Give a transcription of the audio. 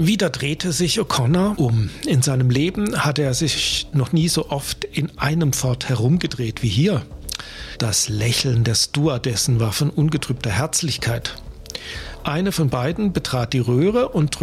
Wieder drehte sich O'Connor um. In seinem Leben hatte er sich noch nie so oft in einem Fort herumgedreht wie hier. Das Lächeln der Stewardessen war von ungetrübter Herzlichkeit. Eine von beiden betrat die Röhre und